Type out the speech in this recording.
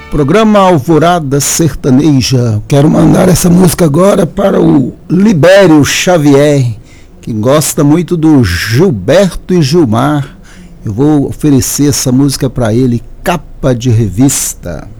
Programa Alvorada Sertaneja. Quero mandar essa música agora para o Libério Xavier, que gosta muito do Gilberto e Gilmar. Eu vou oferecer essa música para ele, Capa de Revista.